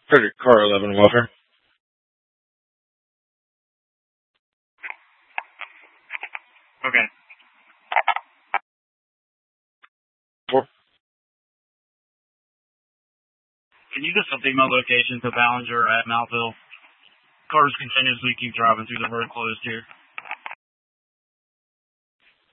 Car 11 welfare. Okay. Can you just update my location to Ballinger at Mouthville? Cars continuously keep driving through the road closed here.